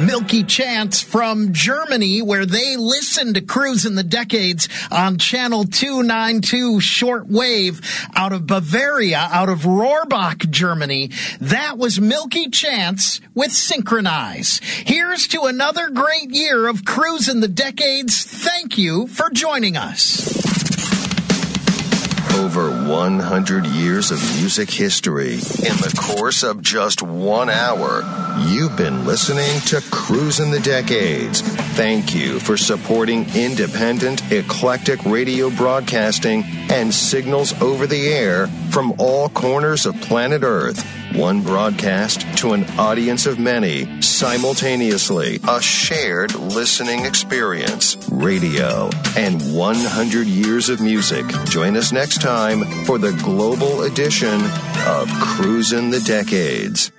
Milky Chance from Germany, where they listened to Cruising the Decades on Channel 292 shortwave out of Bavaria, out of Rohrbach, Germany. That was Milky Chance with Synchronize. Here's to another great year of Cruising the Decades. Thank you for joining us. Over 100 years of music history in the course of just 1 hour. You've been listening to Cruising the Decades. Thank you for supporting independent, eclectic radio broadcasting and signals over the air from all corners of planet Earth. One broadcast to an audience of many, simultaneously. A shared listening experience. Radio and 100 years of music. Join us next time for the global edition of Cruising the Decades.